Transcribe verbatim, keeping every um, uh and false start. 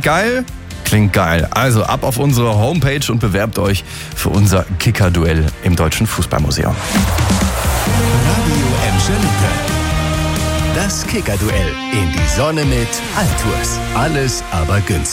geil? Klingt geil. Also ab auf unsere Homepage und bewerbt euch für unser Kicker-Duell im Deutschen Fußballmuseum. Radio Emschelte. Das Kicker-Duell in die Sonne mit Altours. Alles aber günstig.